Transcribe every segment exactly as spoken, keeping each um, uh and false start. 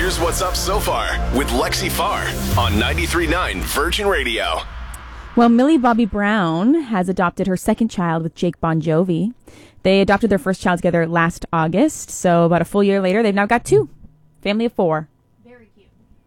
Here's what's up so far with Lexi Farr on ninety-three point nine Virgin Radio. Well, Millie Bobby Brown has adopted her second child with Jake Bon Jovi. They adopted their first child together last August, so about a full year later, they've now got two. Family of four. Very cute.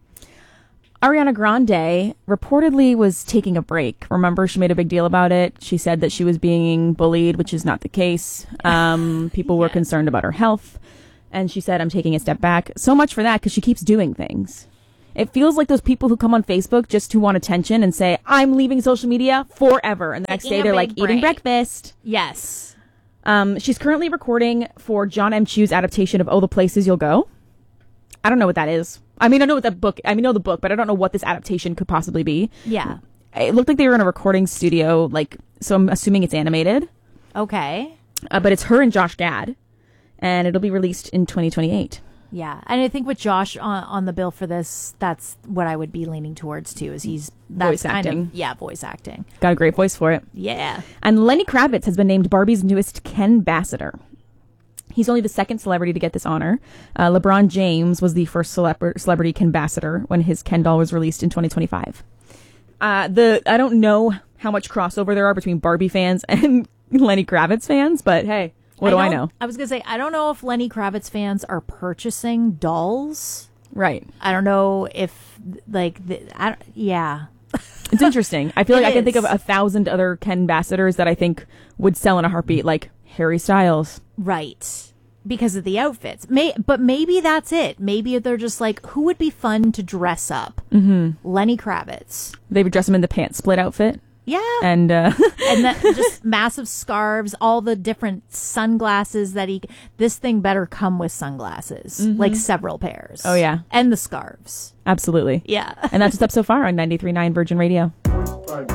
Ariana Grande reportedly was taking a break. Remember, she made a big deal about it. She said that she was being bullied, which is not the case. Um, people were Yes. concerned about her health. And she said, I'm taking a step back. So much for that, because she keeps doing things. It feels like those people who come on Facebook just to want attention and say, I'm leaving social media forever. And the next Taking day a they're like big eating break. breakfast. Yes. Um, she's currently recording for John M. Chu's adaptation of Oh, the Places You'll Go. I don't know what that is. I mean, I know what that book, I mean, I know the book, but I don't know what this adaptation could possibly be. Yeah. It looked like they were in a recording studio, like, so I'm assuming it's animated. Okay. Uh, but it's her and Josh Gad, and it'll be released in twenty twenty-eight. Yeah. And I think with Josh on, on the bill for this, that's what I would be leaning towards too, is he's that's Voice kind acting. Of, yeah, voice acting. Got a great voice for it. Yeah. And Lenny Kravitz has been named Barbie's newest Ken Ambassador. He's only the second celebrity to get this honor. Uh, LeBron James was the first celebra- celebrity Ken Ambassador when his Ken doll was released in twenty twenty-five. Uh, the I don't know how much crossover there are between Barbie fans and Lenny Kravitz fans, but hey, what do I don't- know? I was going to say, I don't know if Lenny Kravitz fans are purchasing dolls. Right. I don't know if, like, the, I, don't- yeah. It's interesting. I feel It like I can think of is. a thousand other Ken Ambassadors that I think would sell in a heartbeat, like Harry Styles. Right. Because of the outfits. May, but maybe that's it. Maybe they're just like, who would be fun to dress up? Mm-hmm. Lenny Kravitz. They would dress him in the pants split outfit. Yeah. And uh, and that just massive scarves, all the different sunglasses that he. This thing better come with sunglasses, like several pairs. Oh, yeah. And the scarves. absolutely. Yeah. And that's what's up so far on ninety-three point nine Virgin Radio.